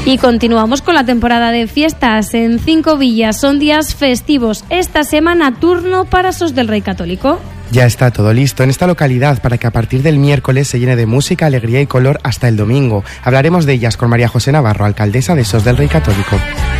Y continuamos con la temporada de fiestas. En 5 villas son días festivos. Esta semana turno para Sos del Rey Católico. Ya está todo listo en esta localidad para que a partir del miércoles se llene de música, alegría y color hasta el domingo. Hablaremos de ellas con María José Navarro, alcaldesa de Sos del Rey Católico.